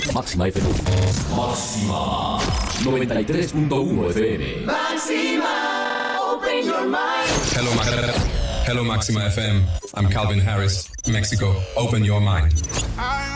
Máxima FM. Máxima 93.1 FM. Máxima, open your mind. Hello, Máxima FM. I'm Calvin Harris, Mexico. Open your mind.